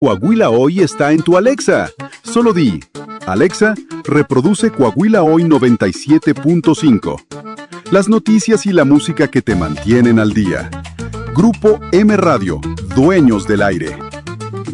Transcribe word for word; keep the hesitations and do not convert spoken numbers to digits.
Coahuila Hoy está en tu Alexa. Solo di, Alexa, reproduce Coahuila Hoy noventa y siete punto cinco. Las noticias y la música que te mantienen al día. Grupo M Radio, dueños del aire.